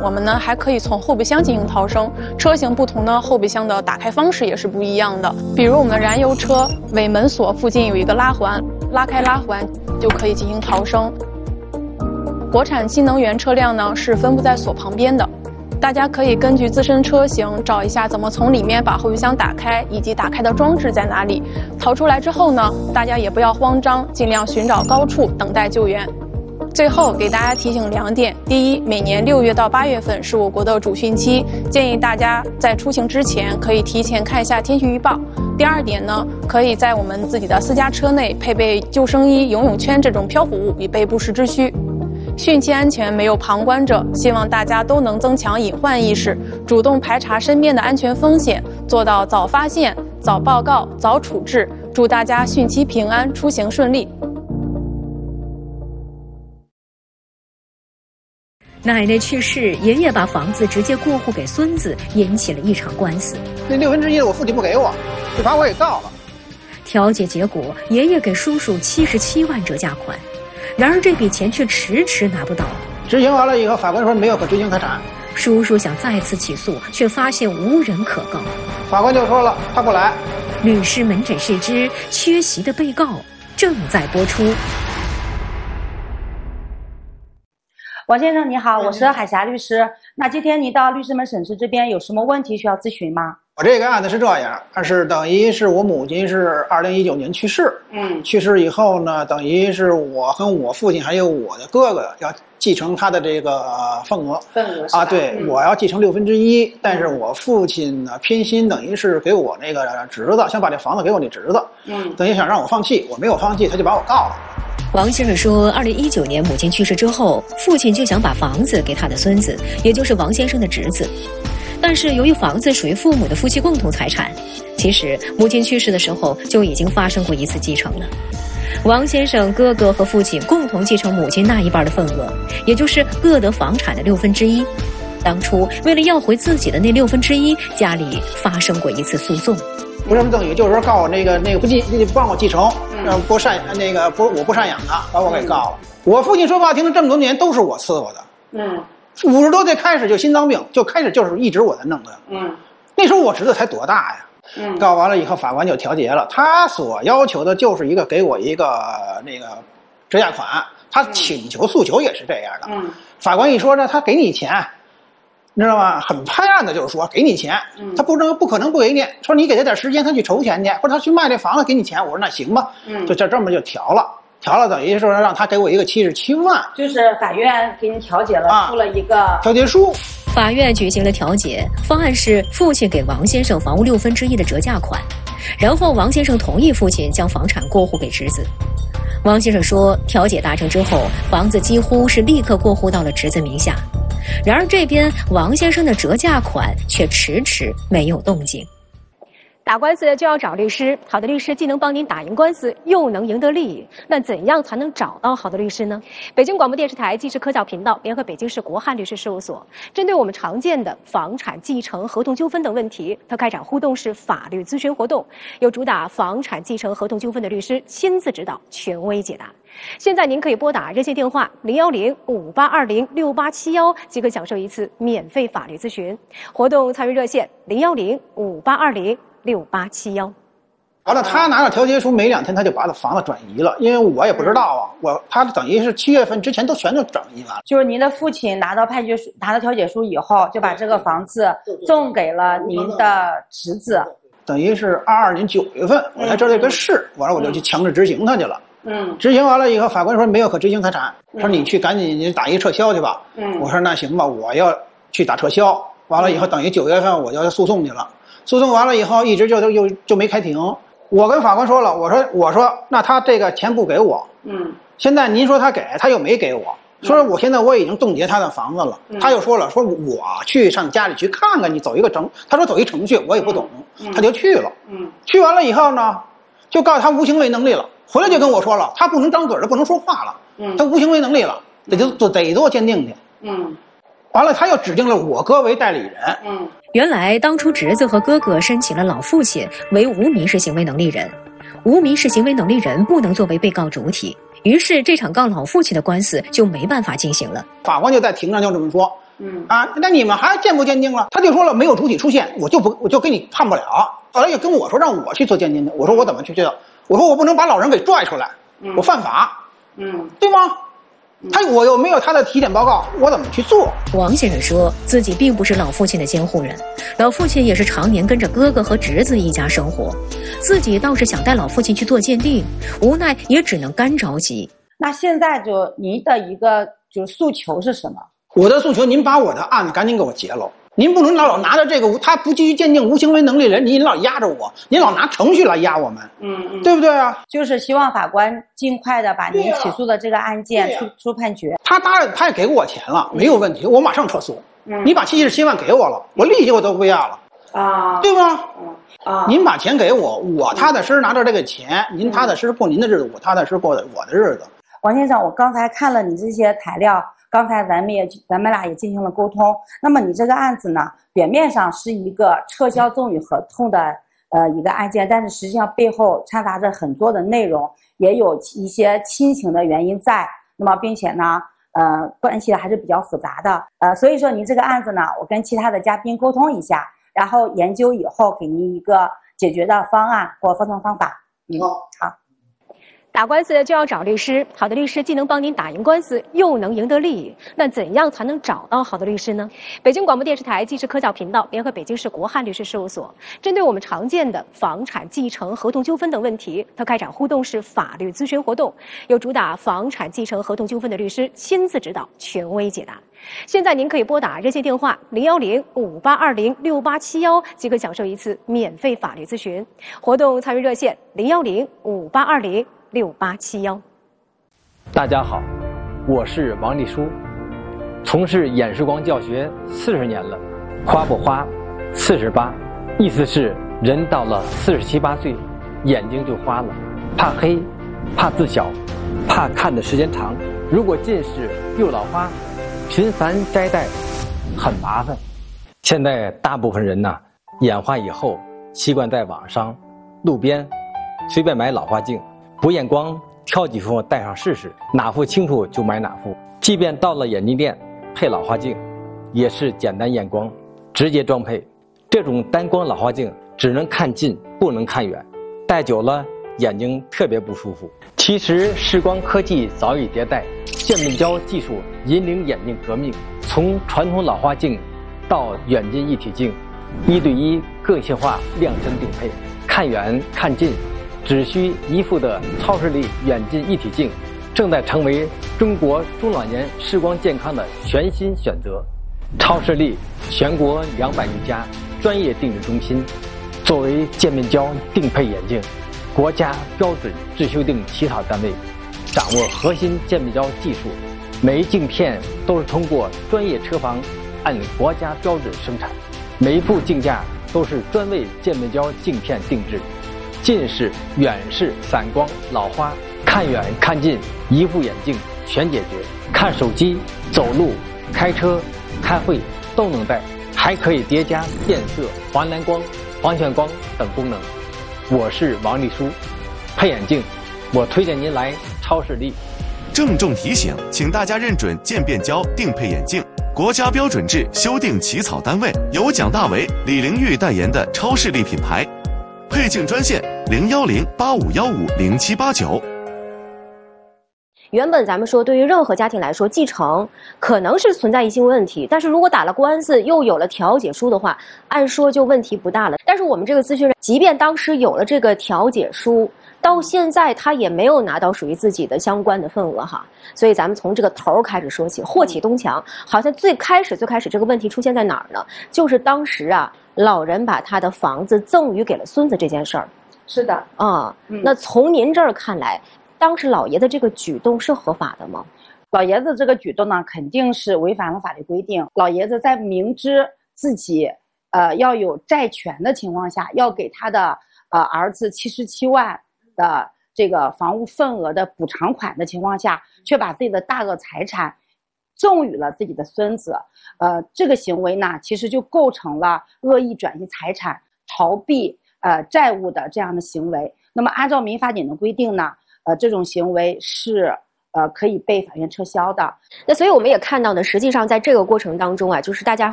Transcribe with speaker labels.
Speaker 1: 我们呢还可以从后备箱进行逃生。车型不同呢，后备箱的打开方式也是不一样的。比如我们的燃油车尾门锁附近有一个拉环，拉开拉环就可以进行逃生。国产新能源车辆呢是分布在锁旁边的，大家可以根据自身车型找一下怎么从里面把后备箱打开，以及打开的装置在哪里。逃出来之后呢，大家也不要慌张，尽量寻找高处等待救援。最后给大家提醒2点：第一，每年6月到8月份是我国的主汛期，建议大家在出行之前可以提前看一下天气预报。第2点呢，可以在我们自己的私家车内配备救生衣、游泳圈这种漂浮物，以备不时之需。汛期安全没有旁观者，希望大家都能增强隐患意识，主动排查身边的安全风险，做到早发现、早报告、早处置。祝大家汛期平安，出行顺利。
Speaker 2: 奶奶去世，爷爷把房子直接过户给孙子，引起了一场官司。
Speaker 3: 那1/6我父亲不给我，就把我给告了。
Speaker 2: 调解结果，爷爷给叔叔77万折价款。然而这笔钱却迟迟拿不到。
Speaker 3: 执行完了以后，法官说没有可执行财产。
Speaker 2: 叔叔想再次起诉，却发现无人可告。
Speaker 3: 法官就说了，他不来。
Speaker 2: 律师门诊视之，缺席的被告正在播出。
Speaker 4: 王先生你好，我是海霞律师。那今天您到律师门审视这边有什么问题需要咨询吗？
Speaker 3: 我这个案子是这样，是等于是我母亲是2019年去世，去世以后呢，等于是我跟我父亲还有我的哥哥要继承他的这个份额啊，对，我要继承1/6，但是我父亲呢偏心，等于是给我那个侄子，想把这房子给我那侄子，等于想让我放弃，我没有放弃，他就把我告了。
Speaker 2: 王先生说，2019年母亲去世之后，父亲就想把房子给他的孙子，也就是王先生的侄子。但是由于房子属于父母的夫妻共同财产，其实母亲去世的时候就已经发生过一次继承了。王先生哥哥和父亲共同继承母亲那一半的份额，也就是各得房产的1/6。当初为了要回自己的那1/6，家里发生过一次诉讼。
Speaker 3: 不是等于就是说告我那个不让我继承，我不赡养他，把我给告了。我父亲说不好听的，这么多年都是我伺候的。50多岁开始就心脏病，就开始就是一直我在弄的。那时候我侄子才多大呀？告完了以后，法官就调解了。他所要求的就是一个给我一个那个折价款，他请求诉求也是这样的。法官一说呢，他给你钱，你知道吗？很拍案的，就是说给你钱，他不可能不给你。说你给他点时间，他去筹钱去，或者他去卖这房子给你钱。我说那行吧，就这么就调了。等于说让他给我一个77万，
Speaker 4: 就是法院给你调解了，出了一个
Speaker 3: 调解书。
Speaker 2: 法院举行了调解，方案是父亲给王先生房屋1/6的折价款，然后王先生同意父亲将房产过户给侄子。王先生说，调解达成之后，房子几乎是立刻过户到了侄子名下。然而这边王先生的折价款却迟迟没有动静。打官司就要找律师，好的律师既能帮您打赢官司，又能赢得利益。那怎样才能找到好的律师呢？北京广播电视台纪实科教频道联合北京市国汉律师事务所，针对我们常见的房产继承、合同纠纷等问题，它开展互动式法律咨询活动，由主打房产继承、合同纠纷的律师亲自指导，权威解答。现在您可以拨打热线电话010-5820-6871，即可享受一次免费法律咨询。活动参与热线010-5820-6871。
Speaker 3: 完了，他拿到调解书没2天，他就把他房子转移了，因为我也不知道啊，他等于是7月份之前都全都转移完了。
Speaker 4: 就是您的父亲拿到调解书以后，就把这个房子送给了您的侄子。
Speaker 3: 等于是22年9月份，我才知道这个事，完了我就去强制执行他去了。执行完了以后，法官说没有可执行财产，说你去赶紧你打一撤销去吧。我说那行吧，我要去打撤销。完了以后，等于9月份我就要诉讼去了。诉讼完了以后，一直就没开庭。我跟法官说了，我说那他这个钱不给我，现在您说他给，他又没给我，说我现在我已经冻结他的房子了。他又说了，说我去上家里去看看你，走一个他说走一程序，我也不懂，他就去了。去完了以后呢，就告诉他无行为能力了。回来就跟我说了，他不能张嘴了，不能说话了，他无行为能力了，得做鉴定去。完了他又指定了我哥为代理人。
Speaker 2: 原来当初侄子和哥哥申请了老父亲为无民事行为能力人，无民事行为能力人不能作为被告主体，于是这场告老父亲的官司就没办法进行了。
Speaker 3: 法官就在庭上就这么说， 那你们还鉴不鉴定了？他就说了没有主体出现，我就给你判不了。后来又跟我说让我去做鉴定的，我说我怎么去做？我说我不能把老人给拽出来，我犯法，对吗？我又没有他的体检报告，我怎么去做？
Speaker 2: 王先生说自己并不是老父亲的监护人，老父亲也是常年跟着哥哥和侄子一家生活，自己倒是想带老父亲去做鉴定，无奈也只能干着急。
Speaker 4: 那现在就您的一个就是诉求是什么？
Speaker 3: 我的诉求，您把我的案子赶紧给我结了。您不能老拿着这个他不基于鉴定无行为能力人，您老压着我，您老拿程序来压我们，对不对啊？
Speaker 4: 就是希望法官尽快的把您起诉的这个案件出判决。
Speaker 3: 他也给我钱了，没有问题，我马上撤诉。你把77万给我了，我利息我都不要了啊，对吗？您把钱给我，我踏踏实实拿着这个钱，您踏踏实实过您的日子，我踏踏实实过我的日子。
Speaker 4: 王先生，我刚才看了你这些材料，刚才咱们俩也进行了沟通。那么你这个案子呢，表面上是一个撤销赠与合同的一个案件，但是实际上背后掺杂着很多的内容，也有一些亲情的原因在。那么并且呢，关系还是比较复杂的。所以说您这个案子呢，我跟其他的嘉宾沟通一下，然后研究以后给您一个解决的方案或分成方法。好。
Speaker 2: 打官司就要找律师，好的律师既能帮您打赢官司，又能赢得利益。那怎样才能找到好的律师呢？北京广播电视台纪实科教频道联合北京市国汉律师事务所，针对我们常见的房产继承、合同纠纷等问题，它开展互动式法律咨询活动，由主打房产继承合同纠纷的律师亲自指导，权威解答。现在您可以拨打热线电话01058206871，即可享受一次免费法律咨询。活动参与热线01058206871。
Speaker 5: 大家好，我是王立书，从事演示光教学40年了。花不花48，意思是人到了47、8岁，眼睛就花了，怕黑，怕字小，怕看的时间长。如果近视又老花，频繁摘戴很麻烦。现在大部分人呢，眼花以后习惯在网上、路边随便买老花镜，不验光挑几副戴上试试，哪副清楚就买哪副。即便到了眼镜店配老花镜，也是简单验光直接装配。这种单光老花镜只能看近不能看远，戴久了眼睛特别不舒服。其实视光科技早已迭代，渐变焦技术引领眼镜革命，从传统老花镜到远近一体镜，1对1个性化量身定配，看远看近只需一副的超视力远近一体镜，正在成为中国中老年视光健康的全新选择。超视力全国200余家专业定制中心，作为渐变焦定配眼镜国家标准制修订起草单位，掌握核心渐变焦技术，每一镜片都是通过专业车房按国家标准生产，每一副镜架都是专为渐变焦镜片定制。近视、远视、散光、老花，看远看近一副眼镜全解决。看手机、走路、开车、开会都能戴，还可以叠加变色、黄蓝光、黄旋光等功能。我是王立书，配眼镜我推荐您来超视力。
Speaker 6: 郑重提醒，请大家认准渐变焦定配眼镜国家标准制修订起草单位，由蒋大为、李玲玉代言的超视力品牌。配镜专线01085150789。
Speaker 7: 原本咱们说，对于任何家庭来说，继承可能是存在一些问题，但是如果打了官司又有了调解书的话，按说就问题不大了。但是我们这个咨询人，即便当时有了这个调解书，到现在他也没有拿到属于自己的相关的份额哈。所以咱们从这个头开始说起，祸起东墙，好像最开始这个问题出现在哪儿呢？就是当时啊，老人把他的房子赠与给了孙子这件事儿。
Speaker 4: 是的
Speaker 7: 啊，那从您这儿看来，当时老爷的这个举动是合法的吗？
Speaker 4: 老爷子这个举动呢，肯定是违反了法律规定。老爷子在明知自己要有债权的情况下，要给他的儿子77万的这个房屋份额的补偿款的情况下，却把自己的大额财产赠与了自己的孙子。这个行为呢，其实就构成了恶意转移财产、逃避债务的这样的行为。那么按照民法典的规定呢，这种行为是可以被法院撤销的。
Speaker 7: 那所以我们也看到呢，实际上在这个过程当中啊，就是大家